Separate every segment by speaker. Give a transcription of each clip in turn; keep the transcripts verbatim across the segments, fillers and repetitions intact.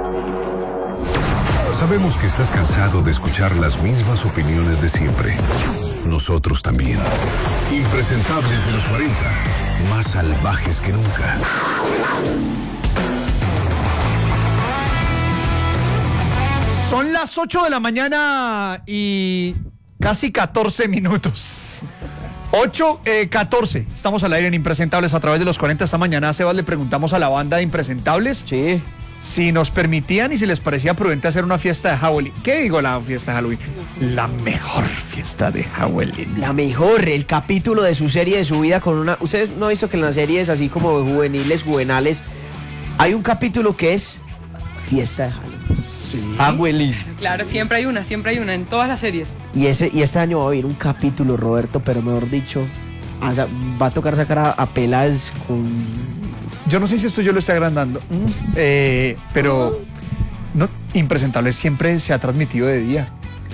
Speaker 1: Sabemos que estás cansado de escuchar las mismas opiniones de siempre. Nosotros también. Impresentables de los cuarenta, más salvajes que nunca.
Speaker 2: Son las ocho de la mañana y casi catorce minutos. ocho, eh, catorce. Estamos al aire en Impresentables a través de los cuarenta. Esta mañana a Sebas le preguntamos a la banda de Impresentables
Speaker 3: Sí.
Speaker 2: si nos permitían y si les parecía prudente hacer una fiesta de Halloween. ¿Qué digo la fiesta de Halloween? La mejor fiesta de Halloween.
Speaker 3: La mejor, el capítulo de su serie de su vida con una... Ustedes no han visto que en las series así como juveniles, juvenales, hay un capítulo que es fiesta de Halloween.
Speaker 2: Sí.
Speaker 3: Halloween.
Speaker 4: Claro, siempre hay una, siempre hay una, en todas las series.
Speaker 3: Y, ese, y este año va a haber un capítulo, Roberto, pero mejor dicho, a sa- va a tocar sacar a, a peladas con...
Speaker 2: Yo no sé si esto yo lo estoy agrandando, eh, pero no, Impresentables siempre se ha transmitido de día.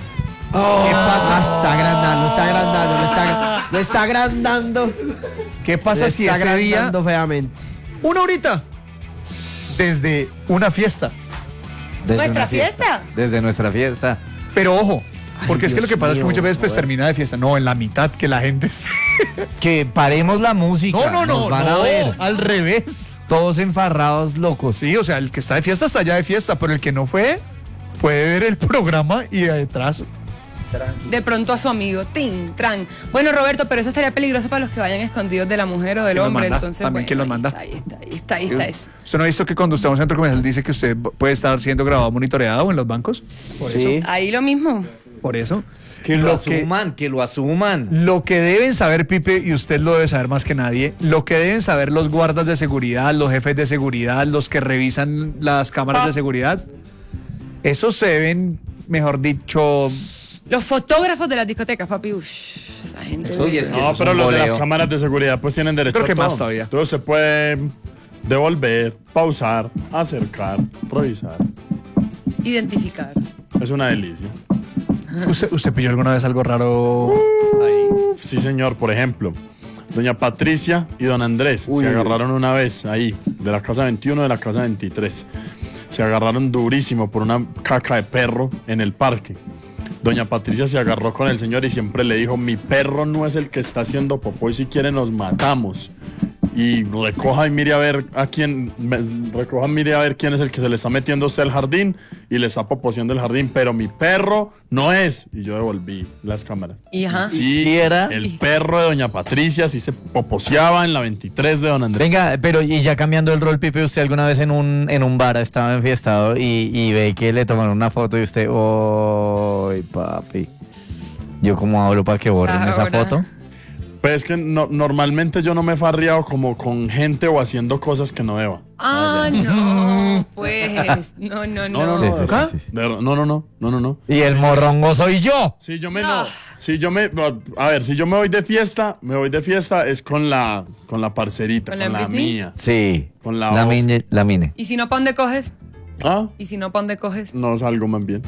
Speaker 3: Oh,
Speaker 2: ¿Qué pasa?
Speaker 3: Está agrandando, está agrandando, lo está, lo está agrandando.
Speaker 2: ¿Qué pasa
Speaker 3: Lo
Speaker 2: si
Speaker 3: está
Speaker 2: ese día,
Speaker 3: agrandando feamente.
Speaker 2: una horita, desde una fiesta?
Speaker 5: Desde
Speaker 4: ¿Nuestra
Speaker 5: una
Speaker 4: fiesta?
Speaker 5: Desde nuestra fiesta.
Speaker 2: Pero ojo, porque es que lo
Speaker 3: Dios
Speaker 2: que pasa es que
Speaker 3: mío,
Speaker 2: muchas veces pues
Speaker 3: Roberto.
Speaker 2: termina de fiesta. No, en la mitad que la gente... se-
Speaker 5: Que paremos la música.
Speaker 2: No, no, no,
Speaker 5: Nos van
Speaker 2: no,
Speaker 5: a ver.
Speaker 2: al revés.
Speaker 5: Todos enfarrados, locos.
Speaker 2: Sí, o sea, el que está de fiesta está ya de fiesta, pero el que no fue puede ver el programa y de detrás...
Speaker 4: De pronto a su amigo, tin, tran. Bueno, Roberto, pero eso estaría peligroso para los que vayan escondidos de la mujer o del
Speaker 2: ¿Quién los
Speaker 4: hombre.
Speaker 2: manda?
Speaker 4: Entonces,
Speaker 2: También,
Speaker 4: bueno,
Speaker 2: ¿quién los
Speaker 4: ahí
Speaker 2: manda?
Speaker 4: está, ahí está, ahí está, ahí está eso.
Speaker 2: ¿Usted no ha visto que cuando usted va a un centro comercial dice que usted puede estar siendo grabado, monitoreado en los bancos? Por
Speaker 3: Sí.
Speaker 2: eso.
Speaker 4: Ahí lo mismo.
Speaker 2: Por eso.
Speaker 5: Que lo,
Speaker 2: Lo que-
Speaker 5: asuman, que lo asuman.
Speaker 2: Lo que deben saber, Pipe, y usted lo debe saber más que nadie, lo que deben saber los guardas de seguridad, los jefes de seguridad, los que revisan las cámaras de seguridad, esos se deben, mejor dicho...
Speaker 4: Los fotógrafos de las discotecas, papi. Ush, esa gente.
Speaker 5: Eso, y es que
Speaker 6: No,
Speaker 5: eso
Speaker 6: pero
Speaker 5: es un
Speaker 6: los de las
Speaker 5: boleo.
Speaker 6: cámaras de seguridad pues tienen derecho
Speaker 2: Creo
Speaker 6: a
Speaker 2: que
Speaker 6: todo.
Speaker 2: más todavía.
Speaker 6: Entonces se puede devolver, pausar, acercar, revisar.
Speaker 4: Identificar.
Speaker 6: Es una delicia.
Speaker 2: ¿Usted, usted pilló alguna vez algo raro ahí?
Speaker 6: Sí, señor. Por ejemplo, doña Patricia y don Andrés
Speaker 3: Uy.
Speaker 6: se agarraron una vez ahí, de la casa veintiuno de la casa veintitrés. Se agarraron durísimo por una caca de perro en el parque. Doña Patricia se agarró con el señor y siempre le dijo, mi perro no es el que está haciendo popó y si quiere nos matamos. Y recoja y mire a ver a quién, me- recoja y mire a ver quién es el que se le está metiendo a usted al jardín y le está poposeando el jardín, pero mi perro no es. Y yo devolví las cámaras.
Speaker 4: Y ajá.
Speaker 6: Sí,
Speaker 5: Sí era.
Speaker 6: el perro de doña Patricia sí se poposeaba en la veintitrés de don Andrés.
Speaker 5: Venga, pero y ya cambiando el rol, Pipe, usted alguna vez en un, en un bar estaba enfiestado y, y ve que le tomaron una foto y usted, ¡ay, papi! ¿Yo cómo hablo para que borren esa
Speaker 4: Ahora.
Speaker 5: foto?
Speaker 6: Pues es que no- normalmente yo no me he farreado como con gente o haciendo cosas que no deba.
Speaker 4: Ah, no, pues. No, no, no.
Speaker 6: No, no, no.
Speaker 5: Sí,
Speaker 6: de
Speaker 5: sí,
Speaker 6: verdad.
Speaker 5: sí, sí, sí.
Speaker 6: De verdad, no, no, no, no, no, no.
Speaker 5: Y el morrongo soy yo.
Speaker 6: Si yo me
Speaker 4: No.
Speaker 6: no, si yo me a ver, si yo me voy de fiesta, me voy de fiesta es con la con la parcerita,
Speaker 4: ¿Con
Speaker 6: con,
Speaker 4: la
Speaker 6: la,
Speaker 4: Britney?
Speaker 6: mía.
Speaker 5: Sí.
Speaker 6: Con la
Speaker 5: la
Speaker 6: off.
Speaker 5: mine. La mine.
Speaker 4: ¿Y si no, ¿pa' dónde coges?
Speaker 6: Ah,
Speaker 4: ¿Y si no, ¿pa' dónde coges?
Speaker 6: no salgo más bien.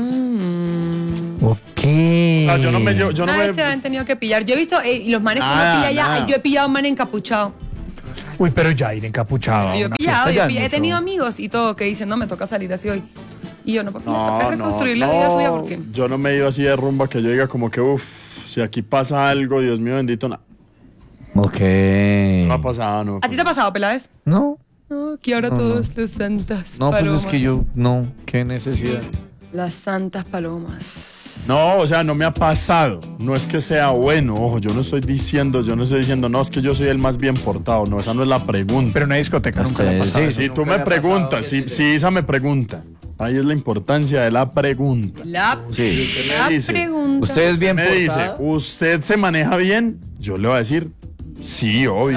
Speaker 4: Ah.
Speaker 5: Ok.
Speaker 6: No, yo no me llevo, yo no
Speaker 4: Una
Speaker 6: me
Speaker 4: vez se han tenido que pillar. Yo he visto, eh, y los manes que uno
Speaker 6: Nada,
Speaker 4: pilla allá,
Speaker 6: nada.
Speaker 4: yo he pillado un man encapuchado.
Speaker 2: Uy, pero ya ir encapuchado. a
Speaker 4: Yo he
Speaker 2: una
Speaker 4: pillado,
Speaker 2: fiesta
Speaker 4: yo
Speaker 2: ya
Speaker 4: he,
Speaker 2: es
Speaker 4: pillado. He
Speaker 2: mucho.
Speaker 4: tenido amigos y todo que dicen, no, me toca salir así hoy. Y yo, no, papi, me
Speaker 6: No,
Speaker 4: toca
Speaker 6: no,
Speaker 4: reconstruir la
Speaker 6: no.
Speaker 4: vida suya porque...
Speaker 6: Yo no me he ido así de rumba que yo diga como que uff, si aquí pasa algo, Dios mío bendito, no,
Speaker 5: Ok.
Speaker 6: no ha pasado, no.
Speaker 4: ¿A ti te ha pasado, Peláez?
Speaker 5: No.
Speaker 4: No, que ahora
Speaker 5: No,
Speaker 4: todos los santas
Speaker 5: No, pues
Speaker 4: palomas.
Speaker 5: es que yo. No. Qué necesidad.
Speaker 4: Las santas palomas.
Speaker 6: No, o sea, no me ha pasado. No es que sea bueno, ojo, yo no estoy diciendo, yo no estoy diciendo, no, es que yo soy el más bien portado. No, esa no es la pregunta.
Speaker 2: Pero en una discoteca nunca se ha
Speaker 5: Sí,
Speaker 2: pasado.
Speaker 5: sí,
Speaker 2: eso.
Speaker 6: si tú me preguntas, si, si Isa me pregunta, ahí es la importancia de la pregunta.
Speaker 4: La,
Speaker 5: Sí.
Speaker 4: la
Speaker 6: me dice?
Speaker 4: pregunta.
Speaker 5: Usted es bien
Speaker 6: Me dice,
Speaker 5: portada.
Speaker 6: ¿usted se maneja bien? Yo le voy a decir, sí, obvio.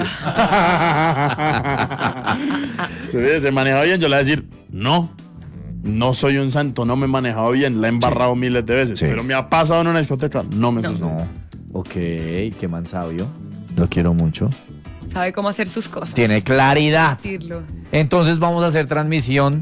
Speaker 6: Si me dice, ¿se maneja bien? Yo le voy a decir, no. No soy un santo, no me he manejado bien, la he embarrado miles de veces.
Speaker 5: Sí.
Speaker 6: Pero me ha pasado en una discoteca, no me
Speaker 4: No.
Speaker 6: sucede.
Speaker 5: No. Ok, qué man sabio. Lo quiero mucho.
Speaker 4: Sabe cómo hacer sus cosas.
Speaker 5: Tiene claridad.
Speaker 4: Decirlo.
Speaker 5: Entonces vamos a hacer transmisión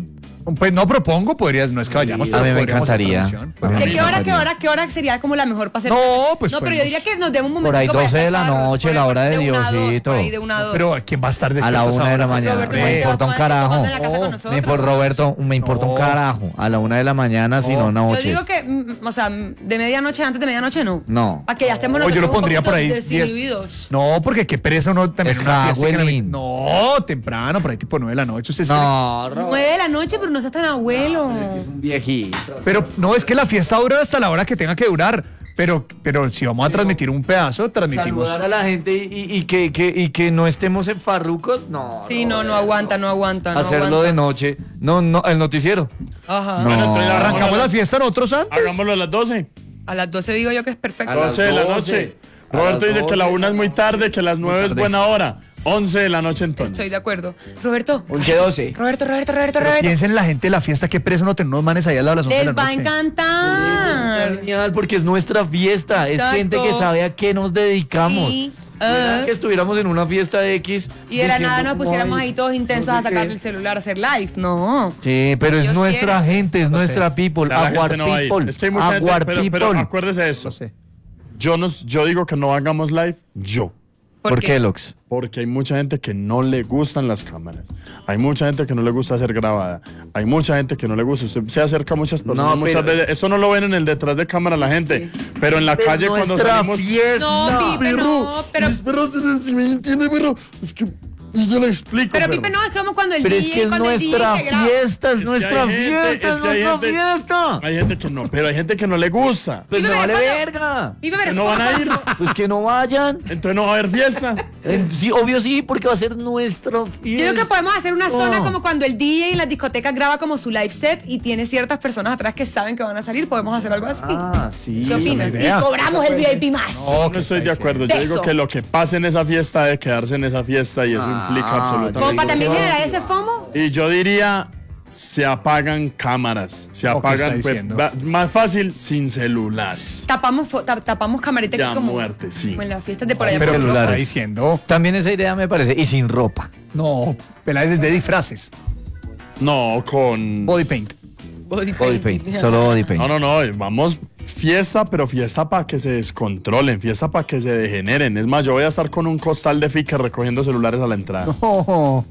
Speaker 2: Pues no propongo, podrías, no es que vayamos,
Speaker 5: Sí,
Speaker 2: pero
Speaker 5: a mí me
Speaker 2: podríamos hacer
Speaker 5: encantaría.
Speaker 2: transmisión.
Speaker 5: A mí
Speaker 4: ¿De
Speaker 5: me
Speaker 4: qué hora, qué
Speaker 5: encantaría.
Speaker 4: hora, qué hora sería como la mejor para hacer?
Speaker 2: No, pues
Speaker 4: No, pero yo
Speaker 2: podemos-
Speaker 4: diría que nos demos un momento.
Speaker 5: Por ahí doce de la noche, la hora de Diosito.
Speaker 4: Por ahí de una a dos.
Speaker 2: Pero ¿quién va a estar
Speaker 5: A
Speaker 2: despierto
Speaker 5: la
Speaker 2: esa
Speaker 5: una de la
Speaker 2: hora?
Speaker 5: mañana.
Speaker 4: Roberto,
Speaker 5: Me
Speaker 4: igual te
Speaker 5: importa un
Speaker 4: vas tomando-
Speaker 5: carajo.
Speaker 4: tomando en la casa con
Speaker 2: No,
Speaker 4: nosotros.
Speaker 5: Me importa, Roberto, me importa un
Speaker 2: No.
Speaker 5: carajo. A la una de la mañana, si no, una
Speaker 4: Yo
Speaker 5: noche.
Speaker 4: digo que, mm, o sea, de medianoche, antes de medianoche no.
Speaker 5: No.
Speaker 4: Para que ya estemos
Speaker 2: O yo
Speaker 4: nosotros
Speaker 2: lo
Speaker 4: un
Speaker 2: pondría por
Speaker 4: poquito
Speaker 2: ahí. diez.
Speaker 4: desinhibidos.
Speaker 2: No, porque qué pereza uno también
Speaker 5: Es
Speaker 2: en una fiesta que
Speaker 5: Halloween.
Speaker 2: no, no, temprano, por ahí tipo nueve de la noche. Ustedes
Speaker 5: No, Roberto.
Speaker 4: Nueve de la noche, pero no seas tan abuelo.
Speaker 5: Es un viejito.
Speaker 2: creen- Pero no, es que la fiesta dura hasta la hora que tenga que durar. Pero, pero si vamos a transmitir un pedazo, transmitimos.
Speaker 5: Saludar a la gente y, y- y que, que- y que no estemos en farrucos, no.
Speaker 4: Sí, no, no aguanta, no aguanta. No
Speaker 5: Hacerlo
Speaker 4: aguanta.
Speaker 5: de noche. No, no, el noticiero.
Speaker 4: Ajá.
Speaker 5: No.
Speaker 6: Bueno, entonces
Speaker 2: Arrancamos la fiesta nosotros antes.
Speaker 6: Hagámoslo a las doce.
Speaker 4: A las doce digo yo que es perfecto.
Speaker 5: A las
Speaker 6: doce de la
Speaker 5: doce.
Speaker 6: noche.
Speaker 5: A
Speaker 6: Roberto
Speaker 5: las
Speaker 6: dice que la
Speaker 5: doce.
Speaker 6: una es muy tarde, que las nueve es
Speaker 5: tarde.
Speaker 6: buena hora. once de la noche entonces.
Speaker 4: Estoy de acuerdo. Roberto.
Speaker 3: once doce.
Speaker 4: Roberto, Roberto, Roberto,
Speaker 2: Pero
Speaker 4: Roberto.
Speaker 2: piensen la gente de la fiesta, qué pereza no tener unos manes ahí al lado de las once de
Speaker 4: Les
Speaker 2: la
Speaker 4: va a
Speaker 2: noche.
Speaker 4: encantar.
Speaker 5: Genial, porque es nuestra fiesta. Es
Speaker 4: Exacto.
Speaker 5: gente que sabe a qué nos dedicamos.
Speaker 4: Sí.
Speaker 5: ¿Verdad
Speaker 4: Ah.
Speaker 5: que estuviéramos en una fiesta X.
Speaker 4: Y de la
Speaker 5: diciendo
Speaker 4: nada nos
Speaker 5: como,
Speaker 4: pusiéramos
Speaker 5: "Ay,
Speaker 4: ahí todos intensos
Speaker 5: no sé
Speaker 4: a sacar
Speaker 5: qué".
Speaker 4: el celular, a hacer live. No.
Speaker 5: Sí, pero es
Speaker 4: Dios
Speaker 5: nuestra
Speaker 4: quiere.
Speaker 5: gente, es nuestra people.
Speaker 6: O sea, la gente
Speaker 5: Aguar
Speaker 6: no va a ir.
Speaker 5: people.
Speaker 6: Es que hay mucha gente,
Speaker 5: Aguar
Speaker 6: pero, pero
Speaker 5: people.
Speaker 6: acuérdese de esto.
Speaker 2: No sé.
Speaker 6: Yo, nos, yo digo que no hagamos live, yo.
Speaker 5: ¿Por qué, Lox?
Speaker 6: Porque hay mucha gente que no le gustan las cámaras. Hay mucha gente que no le gusta ser grabada. Hay mucha gente que no le gusta. Usted se acerca a muchas personas
Speaker 5: No,
Speaker 6: muchas
Speaker 5: pero-
Speaker 6: veces. Eso no lo ven en el detrás de cámara la gente. Pero en la calle cuando
Speaker 5: nuestra
Speaker 6: salimos.
Speaker 5: fiesta.
Speaker 4: No, Pipe, no, pero.
Speaker 6: Pero si me entiende, pero es que yo le explico.
Speaker 4: Pero Pipe, no, es como cuando el
Speaker 5: Pero
Speaker 4: D J,
Speaker 5: es que es
Speaker 4: cuando el D J
Speaker 5: nuestra
Speaker 4: se graba.
Speaker 5: fiesta, es
Speaker 6: Es que
Speaker 5: nuestra
Speaker 6: hay gente-
Speaker 5: fiesta,
Speaker 6: es
Speaker 5: es
Speaker 6: que hay
Speaker 5: nuestra
Speaker 6: gente-
Speaker 5: fiesta.
Speaker 6: Hay gente que no, pero hay gente que no le gusta.
Speaker 5: Pues
Speaker 4: Pipe,
Speaker 5: me vale
Speaker 4: pero
Speaker 5: verga.
Speaker 4: Pipe,
Speaker 6: Que
Speaker 4: pero
Speaker 6: no van a ir.
Speaker 5: Pues que no vayan.
Speaker 6: Entonces no va a haber fiesta.
Speaker 5: En- Sí, obvio sí, porque va a ser nuestra fiesta.
Speaker 4: Yo creo que podemos hacer una zona
Speaker 5: Oh.
Speaker 4: como cuando el D J en las discotecas graba como su live set y tiene ciertas personas atrás que saben que van a salir. Podemos hacer algo así.
Speaker 5: Ah, sí.
Speaker 4: ¿Qué opinas? Y
Speaker 2: idea.
Speaker 4: cobramos el V I P más.
Speaker 6: No, no estoy de acuerdo. Yo digo
Speaker 4: Beso.
Speaker 6: que lo que pase en esa fiesta debe quedarse en esa fiesta y eso
Speaker 5: Ah,
Speaker 6: implica
Speaker 4: Como
Speaker 6: absolutamente.
Speaker 4: para también generar ese FOMO.
Speaker 6: Y yo diría, se apagan cámaras, se
Speaker 2: ¿O qué
Speaker 6: apagan,
Speaker 2: está
Speaker 6: pues,
Speaker 2: diciendo?
Speaker 6: va- más fácil, sin celulares.
Speaker 4: Tapamos, fo- tap- tapamos camarita
Speaker 6: Ya
Speaker 4: aquí como,
Speaker 6: muerte, sí.
Speaker 4: como en las fiestas de por allá.
Speaker 2: Pero
Speaker 4: por
Speaker 2: lo
Speaker 4: los-
Speaker 2: está
Speaker 5: celulares.
Speaker 2: diciendo.
Speaker 5: También esa idea me parece. Y sin ropa.
Speaker 2: No, Peláez es de disfraces.
Speaker 6: No, con...
Speaker 2: Body paint.
Speaker 4: Body
Speaker 5: Body
Speaker 4: paint.
Speaker 5: paint. Solo body paint.
Speaker 6: No, no, no, vamos fiesta, pero fiesta para que se descontrolen, fiesta para que se degeneren. Es más, yo voy a estar con un costal de fica recogiendo celulares a la entrada.
Speaker 2: Oh,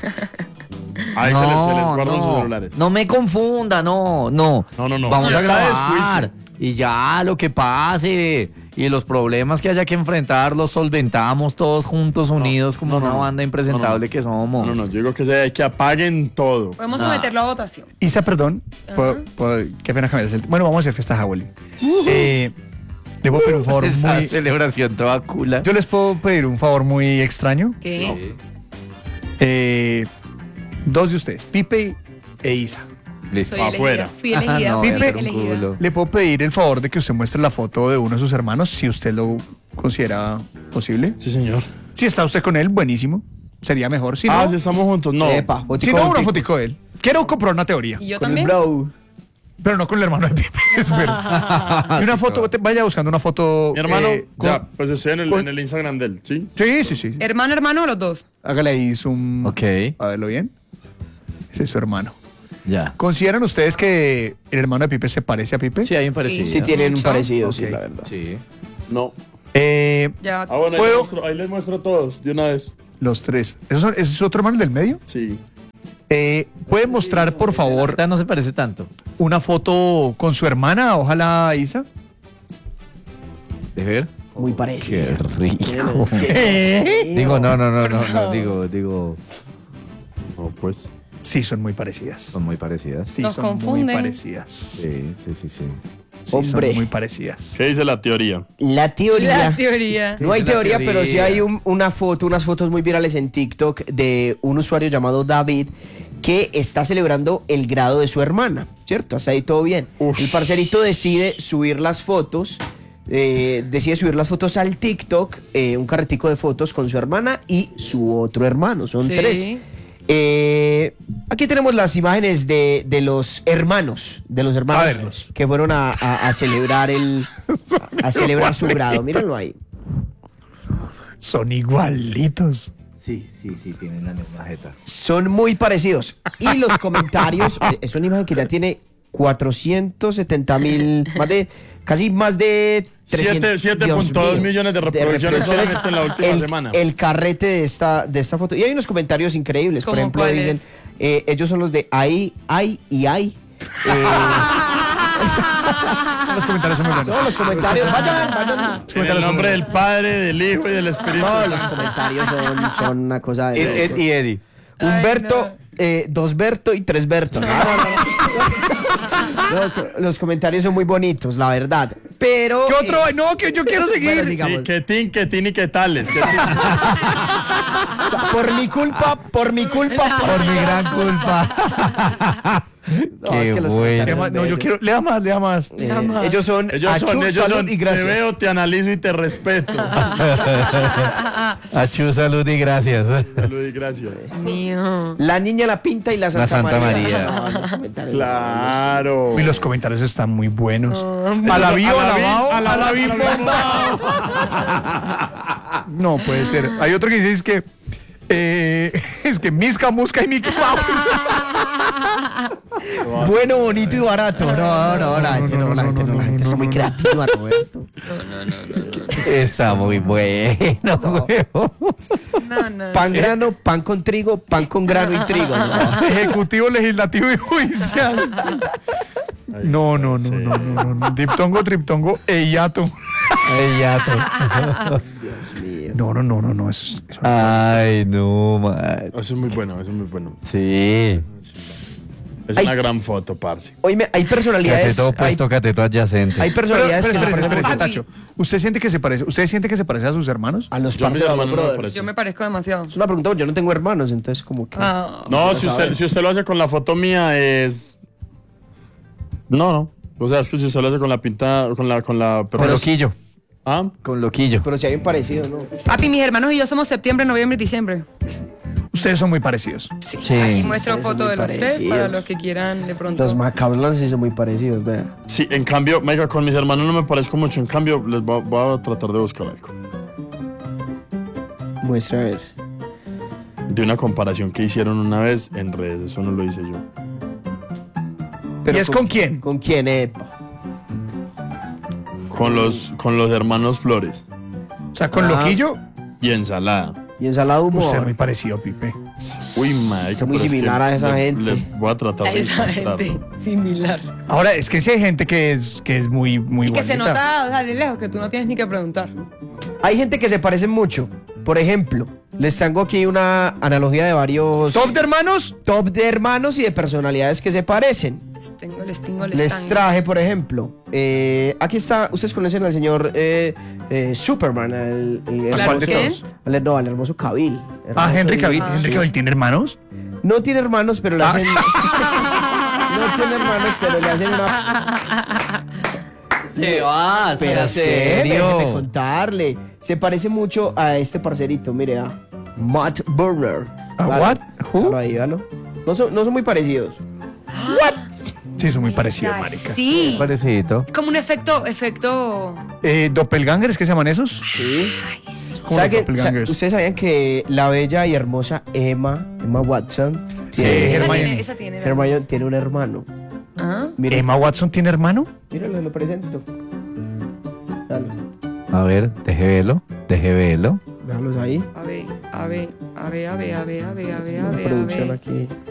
Speaker 6: Ahí se les, se les guardan sus celulares.
Speaker 5: no me confunda, no, no.
Speaker 6: No, no, no.
Speaker 5: Vamos a
Speaker 6: Fiesta de
Speaker 5: grabar. Y ya, lo que pase. Y los problemas que haya que enfrentar los solventamos todos juntos, unidos, como
Speaker 6: no, no,
Speaker 5: una
Speaker 6: no.
Speaker 5: banda impresentable
Speaker 6: No, no.
Speaker 5: que somos.
Speaker 6: No, no, no, yo digo que, se, que apaguen todo.
Speaker 4: Podemos
Speaker 5: Ah.
Speaker 4: someterlo a votación.
Speaker 2: Isa, perdón. ¿puedo- puedo- qué pena que me des el- Bueno, vamos a hacer fiesta Halloween. Eh, le puedo pedir un favor
Speaker 5: Esa
Speaker 2: muy.
Speaker 5: celebración toda cula.
Speaker 2: Yo les puedo pedir un favor muy extraño.
Speaker 4: ¿Qué?
Speaker 2: Eh, dos de ustedes, Pipe e Isa.
Speaker 5: Listo.
Speaker 4: Soy
Speaker 6: Pa'
Speaker 4: elegida.
Speaker 6: afuera.
Speaker 4: Fui elegida.
Speaker 5: no,
Speaker 4: fui
Speaker 2: Pipe.
Speaker 5: es un
Speaker 4: elegida.
Speaker 5: culo.
Speaker 2: Le puedo pedir el favor de que usted muestre la foto de uno de sus hermanos, si usted lo considera posible.
Speaker 6: Sí, señor.
Speaker 2: Si está usted con él, buenísimo. Sería mejor. Si no,
Speaker 6: Ah, si estamos juntos, no.
Speaker 3: Epa,
Speaker 2: si
Speaker 3: fotico,
Speaker 2: no una
Speaker 3: fotico.
Speaker 2: fotico de él. Quiero comprobar una teoría.
Speaker 4: Y yo
Speaker 3: Con el
Speaker 4: también.
Speaker 3: bro.
Speaker 2: Pero no con el hermano de Pipe. Espera. Y una foto, te- vaya buscando una foto.
Speaker 6: Mi hermano,
Speaker 2: eh, con-
Speaker 6: ya, pues estoy en el,
Speaker 2: con-
Speaker 6: en el Instagram de él, ¿sí?
Speaker 2: Sí, sí, sí.
Speaker 4: Hermano, hermano, los dos.
Speaker 2: Hágale ahí zoom.
Speaker 5: Ok,
Speaker 2: A verlo bien. Ese es su hermano.
Speaker 5: ya.
Speaker 2: ¿Consideran ustedes que el hermano de Pipe se parece a Pipe?
Speaker 5: Sí, hay un parecido.
Speaker 3: Sí tienen un
Speaker 4: Mucho.
Speaker 3: parecido,
Speaker 2: Ok.
Speaker 3: sí, la verdad.
Speaker 5: Sí.
Speaker 6: No.
Speaker 2: Eh,
Speaker 4: Ya.
Speaker 6: Ah, bueno, ahí
Speaker 2: ¿Puedo?
Speaker 6: les, muestro, ahí les muestro todos, de una vez.
Speaker 2: los tres. ¿Esos son- ¿Ese es otro hermano del medio?
Speaker 6: Sí.
Speaker 2: Eh, ¿Puede mostrar, por favor,
Speaker 5: Ahorita no se parece tanto.
Speaker 2: una foto con su hermana? Ojalá, Isa.
Speaker 5: ¿De ver?
Speaker 3: Muy parecido.
Speaker 5: Qué rico. Digo, no, no, no, no, no, digo, digo,
Speaker 6: No, pues.
Speaker 2: Sí, son muy parecidas.
Speaker 5: son muy parecidas.
Speaker 2: Sí,
Speaker 4: Nos
Speaker 2: son muy
Speaker 4: confunden.
Speaker 2: parecidas.
Speaker 5: Sí, sí, sí, sí.
Speaker 2: Sí,
Speaker 3: Hombre.
Speaker 2: son muy parecidas.
Speaker 6: ¿Qué dice la teoría?
Speaker 3: La teoría.
Speaker 4: La teoría.
Speaker 3: No hay
Speaker 5: La
Speaker 3: teoría,
Speaker 5: teoría.
Speaker 3: pero sí hay un- una foto, unas fotos muy virales en TikTok de un usuario llamado David que está celebrando el grado de su hermana, ¿cierto? Hasta ahí todo bien.
Speaker 6: Uf.
Speaker 3: El parcerito decide subir las fotos, eh, decide subir las fotos al TikTok, eh, un carretico de fotos con su hermana y su otro hermano, son
Speaker 4: Sí.
Speaker 3: tres. Eh, aquí tenemos las imágenes de, de los hermanos, de los hermanos
Speaker 2: A verlos.
Speaker 3: que fueron a, a- a celebrar el, a celebrar su grado. Mírenlo ahí.
Speaker 2: Son igualitos.
Speaker 5: Sí, sí, sí, tienen la misma jeta.
Speaker 3: Son muy parecidos. Y los comentarios, eh, es una imagen que ya tiene cuatrocientos setenta mil, más de, casi más de trescientos.
Speaker 6: siete
Speaker 3: Dios
Speaker 6: punto dos
Speaker 3: mío,
Speaker 6: millones de reproducciones solamente en la última
Speaker 3: el,
Speaker 6: semana.
Speaker 3: El carrete de esta, de esta foto. Y hay unos comentarios increíbles. Por
Speaker 4: ¿Cómo
Speaker 3: ejemplo,
Speaker 4: cuáles?
Speaker 3: dicen, eh, ellos son los de ay, ay y ay. Eh,
Speaker 2: Los comentarios son muy buenos.
Speaker 3: todos los comentarios, vayan, vayan.
Speaker 6: En el nombre del Padre, del Hijo y del Espíritu
Speaker 3: Todos los
Speaker 6: Santo.
Speaker 3: comentarios son, son una cosa de...
Speaker 5: Ed, Ed y Eddie.
Speaker 3: Humberto,
Speaker 4: Ay,
Speaker 3: eh, Dosberto y Tresberto. No, no, no. No, los comentarios son muy bonitos, la verdad. Pero.
Speaker 2: ¿Qué otro?
Speaker 3: eh,
Speaker 2: No, que yo quiero seguir.
Speaker 3: bueno, digamos,
Speaker 6: Sí, que tin, que tin y que tales. Que tin.
Speaker 3: o sea, por mi culpa, por mi culpa, por,
Speaker 5: Por mi gran culpa.
Speaker 3: No,
Speaker 5: Qué
Speaker 3: es que los
Speaker 5: bueno.
Speaker 2: Lea
Speaker 3: comentarios
Speaker 2: más, no, yo
Speaker 3: bellos.
Speaker 2: quiero. Lea más, lea más.
Speaker 3: Eh, ellos son.
Speaker 6: Ellos son,
Speaker 3: achú,
Speaker 6: ellos
Speaker 3: salud
Speaker 6: son.
Speaker 3: y
Speaker 6: Te
Speaker 3: gracias.
Speaker 6: veo, te analizo y te respeto.
Speaker 5: Achú, salud y gracias.
Speaker 6: Salud y gracias.
Speaker 4: Mío.
Speaker 3: La niña la pinta y la Santa,
Speaker 5: Santa María.
Speaker 3: No, los comentarios.
Speaker 6: Claro.
Speaker 2: Y los comentarios están muy buenos.
Speaker 4: Oh,
Speaker 2: A la vivo,
Speaker 6: A la vi-
Speaker 2: alabao,
Speaker 6: a la
Speaker 2: a la
Speaker 6: vi-
Speaker 2: vi-
Speaker 6: bombao.
Speaker 2: No puede ser. Hay otro que dice es que. eh, es que Misca, Musca y Mickey Mouse.
Speaker 3: Bueno, bonito y barato. No, no, la gente no, la gente no, la gente está muy creativa, Roberto.
Speaker 5: Está muy bueno, huevo.
Speaker 4: No, no.
Speaker 3: Pan grano, pan con trigo, pan con grano y trigo. No.
Speaker 2: Ejecutivo, legislativo y judicial. No, no, no, no, no, no, no. Diptongo, triptongo e hiato.
Speaker 5: Ay, ya to-
Speaker 3: Dios mío.
Speaker 2: No, no, no, no, no. Eso, es- eso-
Speaker 5: Ay, no, man.
Speaker 6: Eso es muy bueno, eso es muy bueno.
Speaker 5: Sí.
Speaker 6: Es
Speaker 3: Ay.
Speaker 6: una gran foto, parce.
Speaker 3: Oíme, hay personalidades.
Speaker 5: Cateto
Speaker 3: Hay,
Speaker 5: opuesto, cateto adyacente.
Speaker 3: hay
Speaker 2: Pero,
Speaker 3: personalidades
Speaker 2: pero,
Speaker 3: que se
Speaker 2: espérese,
Speaker 3: parecen
Speaker 2: espérese,
Speaker 3: mucho
Speaker 2: Tacho. ¿Usted siente que se parece? ¿Usted siente que se parece a sus hermanos?
Speaker 3: a los
Speaker 6: Yo a mis
Speaker 3: parceros,
Speaker 6: hermanos no me
Speaker 3: brothers.
Speaker 6: parece.
Speaker 4: Yo me parezco demasiado.
Speaker 3: Es una pregunta, yo no tengo hermanos, entonces como que...
Speaker 4: Ah,
Speaker 6: No, si usted, si usted lo hace con la foto mía es... No, no. O sea, es que si usted lo hace con la pinta, con la... Con la
Speaker 5: Con loquillo.
Speaker 6: ¿Ah?
Speaker 5: Con loquillo.
Speaker 3: Pero si hay un parecido, ¿no?
Speaker 4: papi, mis hermanos y yo somos septiembre, noviembre y diciembre.
Speaker 2: Ustedes son muy parecidos.
Speaker 4: Sí.
Speaker 5: Sí.
Speaker 4: Aquí muestro
Speaker 3: Ustedes son
Speaker 4: foto
Speaker 3: muy
Speaker 4: de los tres
Speaker 3: parecidos.
Speaker 4: para los que quieran de pronto.
Speaker 3: Los Macaulans sí son muy parecidos, vea.
Speaker 6: Sí, en cambio, Maica, con mis hermanos no me parezco mucho. En cambio, les voy, a- voy a tratar de buscar algo.
Speaker 3: Muestra a ver.
Speaker 6: De una comparación que hicieron una vez en redes. Eso no lo hice yo.
Speaker 2: ¿Y es con quién?
Speaker 3: ¿Con quién, eh?
Speaker 6: Con los, con los hermanos Flores.
Speaker 2: O sea, con
Speaker 3: Ah.
Speaker 2: Loquillo,
Speaker 6: Y ensalada.
Speaker 3: Y ensalada de
Speaker 2: usted es muy
Speaker 3: humor.
Speaker 2: parecido, Pipe.
Speaker 6: Uy, Maica.
Speaker 3: Es muy
Speaker 6: pero
Speaker 3: similar
Speaker 6: que
Speaker 3: a esa
Speaker 6: le-
Speaker 3: gente.
Speaker 6: le voy a tratar
Speaker 4: A
Speaker 6: de
Speaker 4: esa
Speaker 6: encontrar.
Speaker 4: gente similar.
Speaker 2: Ahora, es que sí hay gente que es, que es muy, muy
Speaker 4: Y que se
Speaker 2: bonita.
Speaker 4: nota, o sea, de lejos, que tú no tienes ni que preguntar.
Speaker 3: Hay gente que se parecen mucho. Por ejemplo, les tengo aquí una analogía de varios
Speaker 2: ¿Top de hermanos?
Speaker 3: top de hermanos y de personalidades que se parecen.
Speaker 4: Les tengo, les tengo, les
Speaker 3: Les
Speaker 4: tengo.
Speaker 3: traje, por ejemplo, eh, aquí está, ustedes conocen al señor eh, eh, Superman, el, el
Speaker 4: Clark
Speaker 3: hermoso-
Speaker 4: Kent.
Speaker 3: el- no, el hermoso Cavill.
Speaker 2: Ah,
Speaker 3: Hermoso
Speaker 2: Henry
Speaker 3: y-
Speaker 2: Cavill.
Speaker 4: Ah.
Speaker 2: ¿Henry Cavill tiene hermanos?
Speaker 3: No tiene hermanos, pero le
Speaker 2: Ah.
Speaker 3: hacen. No tiene hermanos, pero le hacen una.
Speaker 5: ¿Qué vas?
Speaker 3: Pero
Speaker 5: ¿En
Speaker 3: usted,
Speaker 5: serio?
Speaker 3: déjeme contarle. Se parece mucho a este parcerito, mire, a Matt Burner.
Speaker 2: ¿A
Speaker 3: Vale,
Speaker 2: what? Who?
Speaker 3: véalo ahí, véalo. No son, no son muy parecidos.
Speaker 2: Sí, son muy parecidos,
Speaker 4: Ay,
Speaker 2: marica.
Speaker 4: Sí.
Speaker 5: Parecito.
Speaker 4: Como un efecto, efecto.
Speaker 2: Eh, ¿Doppelgangers que se llaman esos?
Speaker 3: Sí.
Speaker 2: ¿Cómo
Speaker 3: ¿Sabe
Speaker 2: los
Speaker 3: que-
Speaker 2: doppelgangers?
Speaker 3: sa- ¿Ustedes sabían que la bella y hermosa Emma, Emma Watson,
Speaker 2: Sí,
Speaker 3: tiene,
Speaker 4: Esa
Speaker 2: Hermione.
Speaker 4: tiene, esa tiene.
Speaker 3: Hermione tiene un hermano?
Speaker 4: Ajá.
Speaker 3: Mire,
Speaker 2: ¿Emma Watson tiene hermano?
Speaker 3: míralo, lo presento. Véalo,
Speaker 5: A ver, deje verlo. Deje verlo.
Speaker 3: véalos ahí.
Speaker 4: A ver, a ver, a ver, a ver, a ver, a ver, a ver, a
Speaker 3: La
Speaker 4: ver, a
Speaker 3: producción
Speaker 4: ver.
Speaker 3: aquí.